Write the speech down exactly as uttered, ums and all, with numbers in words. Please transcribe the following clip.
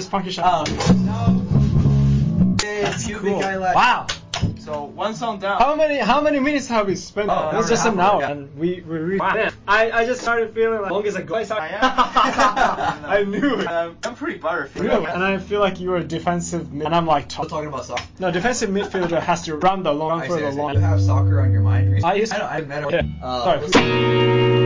funky shot. Um, it's Cool. big guy left. Wow. So one song down. How many how many minutes have we spent? Oh, it was hour just and an a half, hour, yeah. and we we really. Man, I I just started feeling like long as a guy. I am. I knew it. Um, I'm pretty butterfly. Really? And I feel like you are defensive mid, and I'm like Still top. talking about soccer. No, defensive midfielder has to run the long I for say, the I say, long. you have soccer on your mind. I used- I don't. I met him. Yeah. Uh, Sorry.